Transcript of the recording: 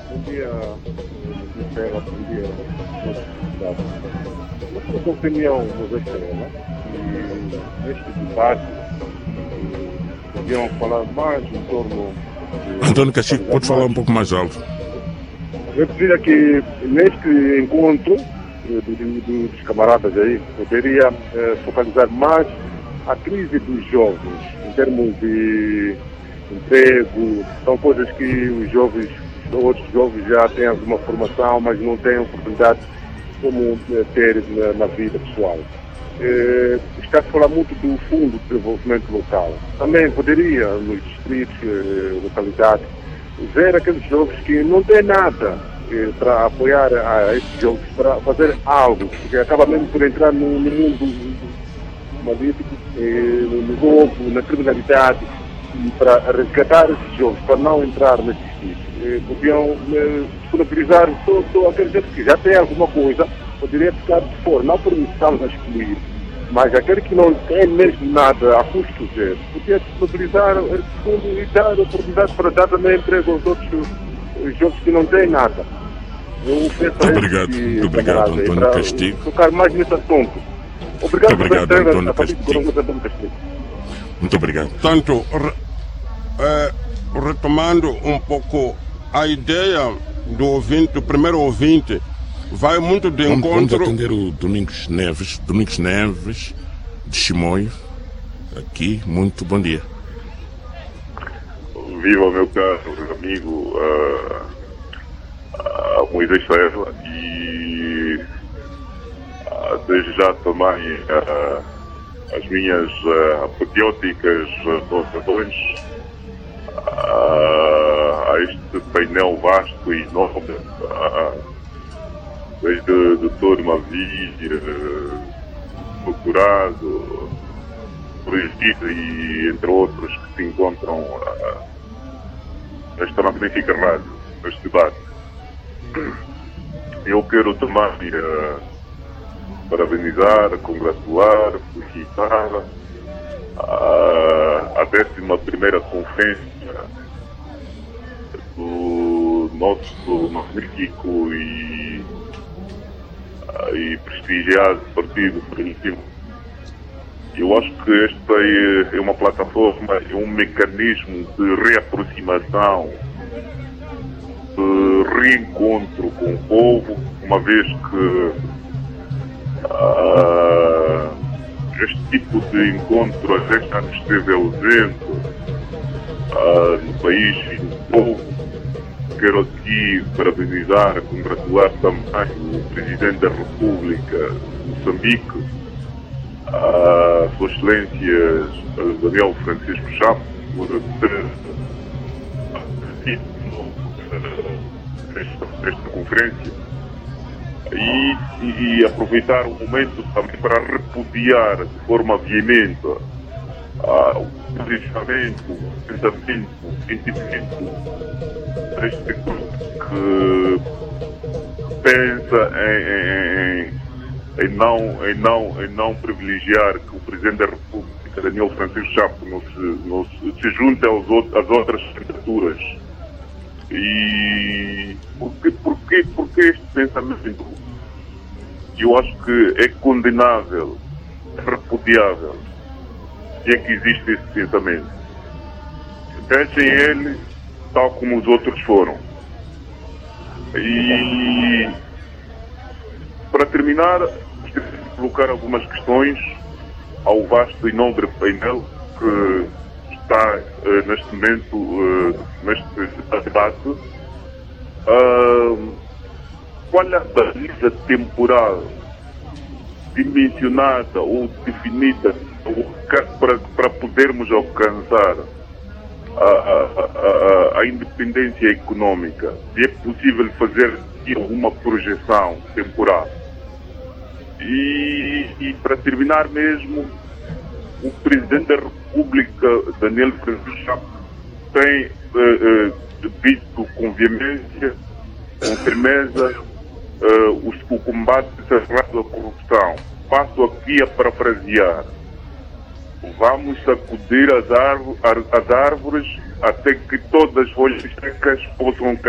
Bom dia, Estela, bom dia, nossa cidade. A sua opinião, José Estela, e neste debate, podiam falar mais em torno de... Antônio Cachico, pode falar um pouco mais alto. Eu pediria que neste encontro dos camaradas aí, poderia focalizar mais a crise dos jovens, em termos de emprego. São coisas que os jovens, outros jovens já têm alguma formação, mas não têm oportunidade como ter na vida pessoal. Está-se a falar muito do Fundo de Desenvolvimento Local. Também poderia, nos distritos, localidades, ver aqueles jovens que não têm nada para apoiar a esses jovens, para fazer algo, porque acaba mesmo por entrar no mundo malífico, no roubo, na criminalidade, e para resgatar esses jovens, para não entrar nesses sítios. Podiam disponibilizar todo aquele gente que já tem alguma coisa, poderia ficar de fora, não por estamos a excluir, mas aquele que não tem mesmo nada a custo zero, podia disponibilizar esse fundo e dar oportunidade para dar também emprego aos outros jovens que não têm nada. Muito obrigado, Antônio Castigo. Focar mais nesse assunto. Muito obrigado, Antônio Castigo. Muito obrigado. Portanto, retomando um pouco a ideia do primeiro ouvinte, vai muito de encontro... Vamos atender o Domingos Neves, de Chimoio, aqui. Muito bom dia. Viva, meu caro amigo Moisés Serra, e desde já também as minhas patrióticas saudações a este painel vasto e nobre, desde o Dr. Mavi, procurado, Brigitte e entre outros que se encontram nesta magnífica rádio, neste debate. Eu quero também parabenizar, congratular, felicitar a 11ª conferência do nosso magnífico e prestigiado Partido Frelimo. Eu acho que esta é uma plataforma, é um mecanismo de reaproximação, de reencontro com o povo, uma vez que este tipo de encontro às vezes já esteve ausente no país e no povo. Quero aqui parabenizar, congratular também o Presidente da República de Moçambique, a Sua Excelência Daniel Francisco Chapo, por ter esta conferência e aproveitar o momento também para repudiar de forma veemente o posicionamento, o pensamento, o sentimento deste grupo que pensa em não privilegiar que o Presidente da República, Daniel Francisco Chapo, não se junte às outras candidaturas. E por que este pensamento? Eu acho que é condenável, é repudiável, se é que existe esse pensamento. Deixem ele tal como os outros foram. E para terminar, gostaria de colocar algumas questões ao vasto e nobre painel que está neste momento neste debate. Qual é a baliza temporal dimensionada ou definida para podermos alcançar a independência econômica? Se é possível fazer alguma projeção temporal? E para terminar mesmo, o Presidente da República, Daniel Francisco Chapo, tem dito com veemência, com firmeza, o combate cerrado à corrupção. Passo aqui a parafrasear: vamos sacudir as árvores até que todas as folhas secas possam cair.